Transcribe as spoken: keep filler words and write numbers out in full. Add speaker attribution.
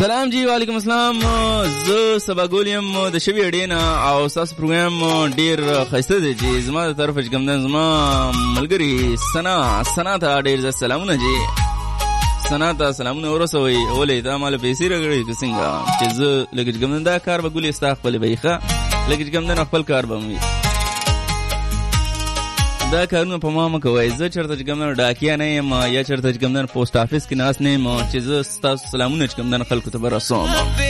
Speaker 1: سلام جی وعلیکم السلام. زه سبا ګولیم د شوی اډینا او تاسو پروګرام ډیر خسته دی چې زما د طرف څخه کوم زما ملګری سنا سنا ته ډیر سلامونه جی. سنا ته سلامونه ورسوي. ولې دا مال پیسې راغړي څنګه چې زه لګج کوم دا کار به ګولې استا خپل بیخه لګج کوم نه خپل کار به مې دا کارونه په ما مکوای. زه چرته چې کوم ډاکیا نه یم یا چرته چې کوم پوسټ افیس کې ناس نه یم چې زه تاسو سلامونه چې کوم خلکو ته برسوم.